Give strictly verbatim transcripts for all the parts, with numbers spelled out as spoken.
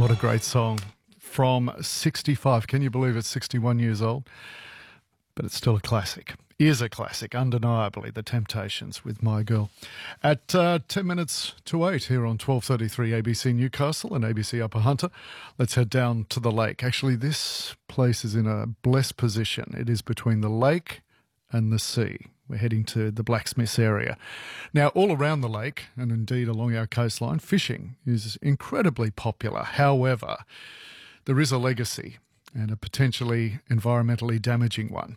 What a great song from sixty-five. Can you believe it's sixty-one years old? But it's still a classic. Is a classic, undeniably, The Temptations with My Girl. At uh, ten minutes to eight here on twelve thirty-three A B C Newcastle and A B C Upper Hunter, let's head down to the lake. Actually, this place is in a blessed position. It is between the lake and the sea. We're heading to the Blacksmiths area. Now, all around the lake, and indeed along our coastline, fishing is incredibly popular. However, there is a legacy, and a potentially environmentally damaging one.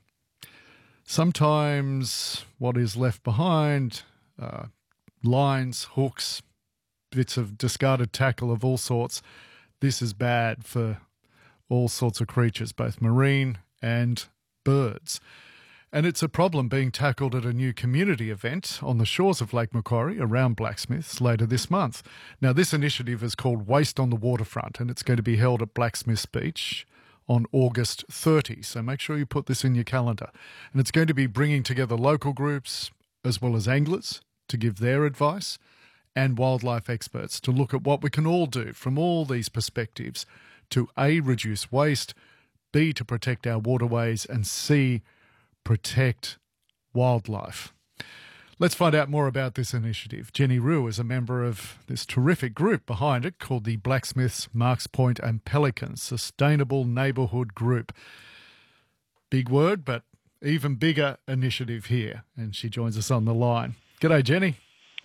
Sometimes what is left behind, uh, lines, hooks, bits of discarded tackle of all sorts, this is bad for all sorts of creatures, both marine and birds. And it's a problem being tackled at a new community event on the shores of Lake Macquarie around Blacksmiths later this month. Now, this initiative is called Waste on the Waterfront, and it's going to be held at Blacksmiths Beach on August thirtieth. So make sure you put this in your calendar. And it's going to be bringing together local groups as well as anglers to give their advice and wildlife experts to look at what we can all do from all these perspectives to A, reduce waste, B, to protect our waterways, and C, protect wildlife. Let's find out more about this initiative. Jenny Rue is a member of this terrific group behind it called the Blacksmiths, Marks Point and Pelicans Sustainable Neighbourhood Group. Big word, but even bigger initiative here. And she joins us on the line. G'day, Jenny.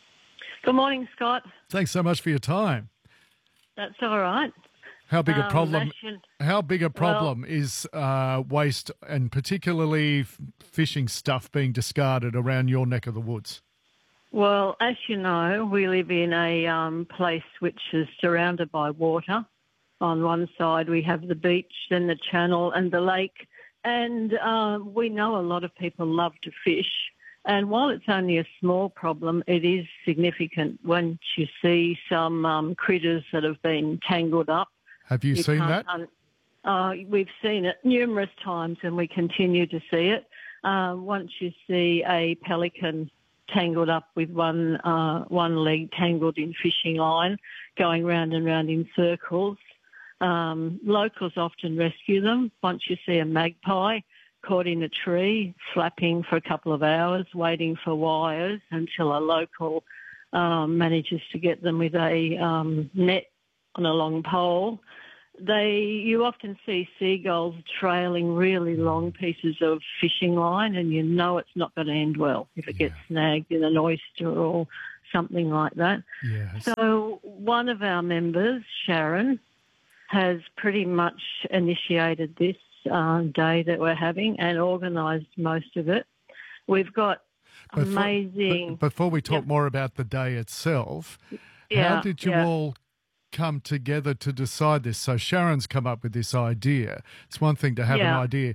Good morning, Scott. Thanks so much for your time. That's all right. How big a Um, problem? should, How big a problem well, is uh, waste, and particularly f- fishing stuff being discarded around your neck of the woods? well, as you know, we live in a um, place which is surrounded by water. On one side, we have the beach, then the channel and the lake. And uh, we know a lot of people love to fish. And while it's only a small problem, it is significant when you see some um, critters that have been tangled up. Have you, you seen that? Un- uh, we've seen it numerous times, and we continue to see it. Uh, once you see a pelican tangled up with one uh, one leg tangled in fishing line, going round and round in circles, um, locals often rescue them. Once you see a magpie caught in a tree, flapping for a couple of hours, waiting for wires until a local um, manages to get them with a um, net on a long pole. They, you often see seagulls trailing really long pieces of fishing line, and you know it's not going to end well if it Yeah. gets snagged in an oyster or something like that. Yes. So one of our members, Sharon, has pretty much initiated this uh, day that we're having and organised most of it. We've got Before, amazing... but before we talk Yep. more about the day itself, Yeah, how did you yeah. all come together to decide this? So Sharon's come up with this idea. It's one thing to have Yeah. an idea,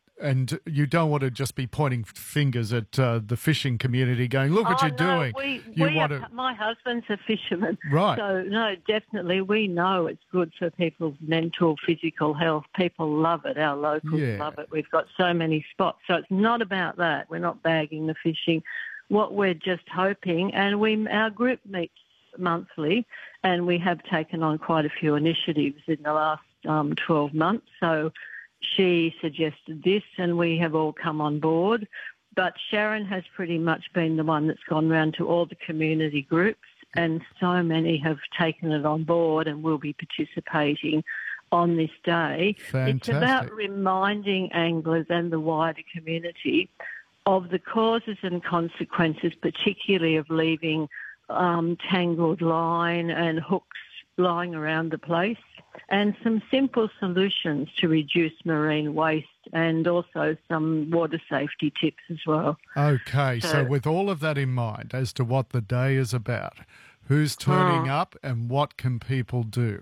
and you don't want to just be pointing fingers at uh, the fishing community going, look what Oh, you're no, doing. We, you we want are, to... My husband's a fisherman. Right. So, no, definitely we know it's good for people's mental, physical health. People love it. Our locals Yeah. love it. We've got so many spots. So it's not about that. We're not bagging the fishing. What we're just hoping, and we our group meets monthly, and we have taken on quite a few initiatives in the last um, twelve months. So she suggested this, and we have all come on board. But Sharon has pretty much been the one that's gone round to all the community groups, and so many have taken it on board and will be participating on this day. Fantastic. It's about reminding anglers and the wider community of the causes and consequences, particularly of leaving um, tangled line and hooks lying around the place, and some simple solutions to reduce marine waste, and also some water safety tips as well. Okay, so, So- with all of that in mind as to what the day is about, who's turning Oh. up and what can people do?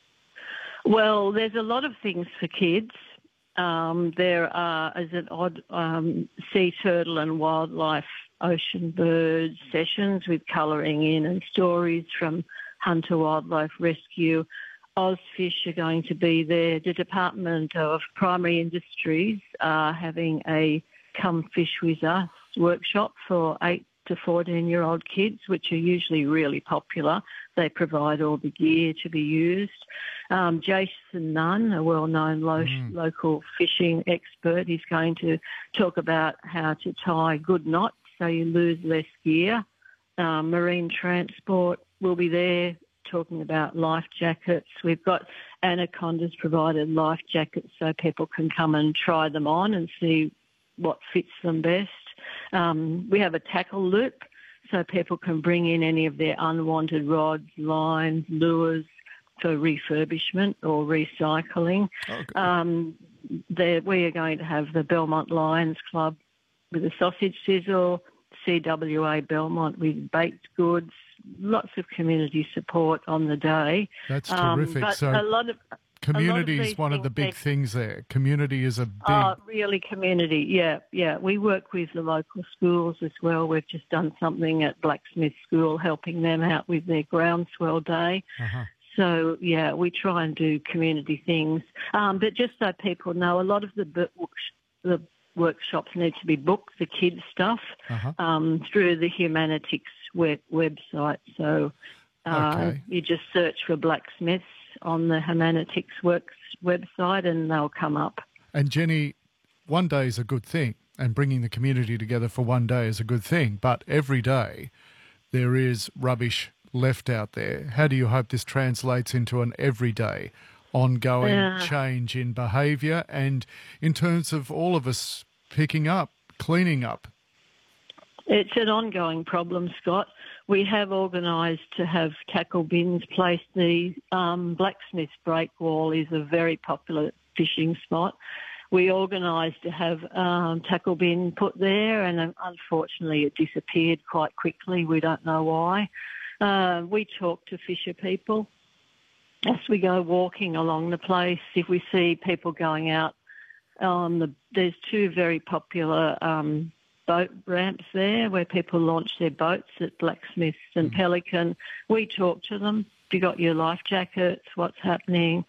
Well, there's a lot of things for kids. Um, there are, as an odd um, sea turtle and wildlife ocean bird sessions with colouring in and stories from Hunter Wildlife Rescue. Ozfish are going to be there. The Department of Primary Industries are having a Come Fish With Us workshop for eight to fourteen-year-old kids, which are usually really popular. They provide all the gear to be used. Um, Jason Nunn, a well-known lo- Mm. local fishing expert, is going to talk about how to tie good knots so you lose less gear. Um, Marine Transport will be there talking about life jackets. We've got Anaconda's provided life jackets so people can come and try them on and see what fits them best. Um, we have a tackle loop so people can bring in any of their unwanted rods, lines, lures for refurbishment or recycling. Okay. Um, there, we are going to have the Belmont Lions Club with a sausage sizzle, C W A Belmont with baked goods, lots of community support on the day. That's terrific. Um, but So a lot of community is these one of the things big they- things there. Community is a big... Oh, really community, yeah, yeah. We work with the local schools as well. We've just done something at Blacksmith School, helping them out with their groundswell day. Uh-huh. So, yeah, we try and do community things. Um, but just so people know, a lot of the, bu- the workshops need to be booked, the kids' stuff, Uh-huh. um, through the Humanitics web- website. So uh, Okay. you just search for Blacksmiths on the Humanitics Works website and they'll come up. And Jenny, one day is a good thing, and bringing the community together for one day is a good thing, but every day there is rubbish left out there. How do you hope this translates into an everyday, ongoing Yeah. change in behaviour and in terms of all of us picking up, cleaning up? It's an ongoing problem, Scott. We have organised to have tackle bins placed. The um, Blacksmith's Break Wall is a very popular fishing spot. We organised to have um, tackle bin put there, and uh, unfortunately it disappeared quite quickly. We don't know why. Uh, we talk to fisher people as we go walking along the place. If we see people going out on the, there's two very popular um, boat ramps there where people launch their boats at Blacksmiths and Pelican. We talk to them. Have you got your life jackets? What's happening?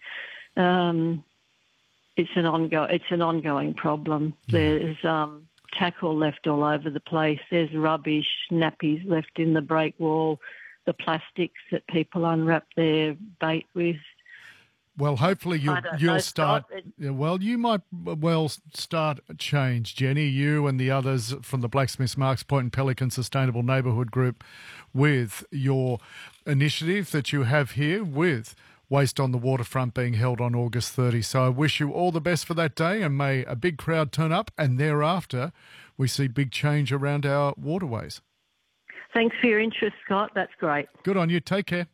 Um, it's an ongoing. It's an ongoing problem. Yeah. There's um, tackle left all over the place. There's rubbish, nappies left in the break wall, the plastics that people unwrap their bait with. Well, hopefully you'll, I don't you'll know, start... Scott. It- Yeah, well, you might well start a change, Jenny, you and the others from the Blacksmiths Marks Point and Pelican Sustainable Neighbourhood Group, with your initiative that you have here with Waste on the Waterfront being held on August thirtieth. So I wish you all the best for that day, and may a big crowd turn up, and thereafter we see big change around our waterways. Thanks for your interest, Scott. That's great. Good on you. Take care.